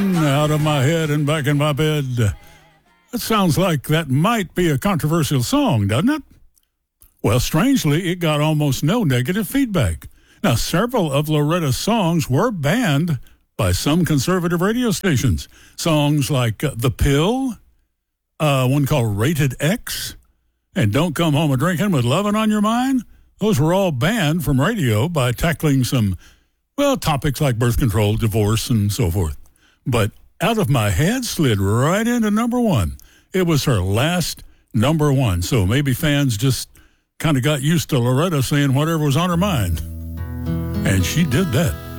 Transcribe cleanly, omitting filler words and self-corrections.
Out of my head and back in my bed. That sounds like that might be a controversial song, doesn't it? Well, strangely, it got almost no negative feedback. Now, several of Loretta's songs were banned by some conservative radio stations. Songs like The Pill, one called Rated X, and Don't Come Home a-Drinking with Lovin' on Your Mind. Those were all banned from radio by tackling some, well, topics like birth control, divorce, and so forth. But Out of My Head slid right into number one. It was her last number one, so maybe fans just kind of got used to Loretta saying whatever was on her mind. And she did that.